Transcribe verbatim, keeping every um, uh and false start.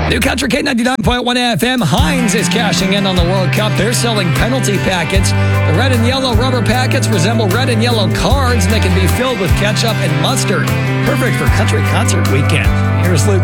New Country K ninety-nine point one F M. Heinz is cashing in on the World Cup. They're selling penalty packets. The red and yellow rubber packets resemble red and yellow cards, and they can be filled with ketchup and mustard. Perfect for country concert weekend. Here's Luke.